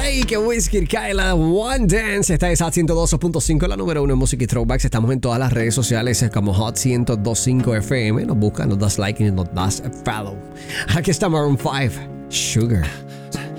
Drake, Whiskey, Kyla, One Dance. Esta es Hot 102.5, la número 1 en música y throwbacks. Estamos en todas las redes sociales como Hot 102.5 FM. Nos buscan, nos das like y nos das follow. Aquí está Maroon 5, Sugar.